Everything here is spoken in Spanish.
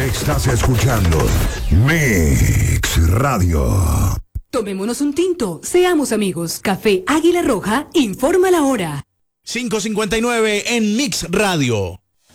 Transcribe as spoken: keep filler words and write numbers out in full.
Estás escuchando Mix Radio. Tomémonos un tinto, seamos amigos. Café Águila Roja informa la hora. cinco cincuenta y nueve en Mix Radio.